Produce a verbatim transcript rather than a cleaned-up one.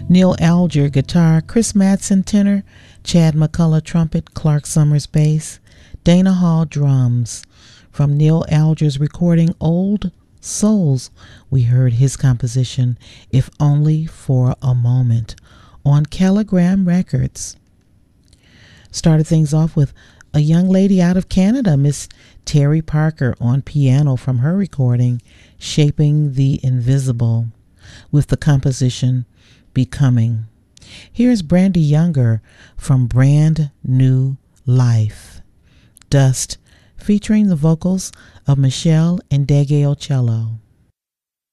Neil Alger guitar, Chris Madsen tenor, Chad McCullough trumpet, Clark Summers bass, Dana Hall drums. From Neil Alger's recording Old Souls, we heard his composition If Only for a Moment on Caligram Records. Started things off with a young lady out of Canada, Miss Terry Parker, on piano from her recording Shaping the Invisible with the composition Becoming. Here's Brandy Younger from Brand New Life, Dust, featuring the vocals of Michelle and Dege Ocello.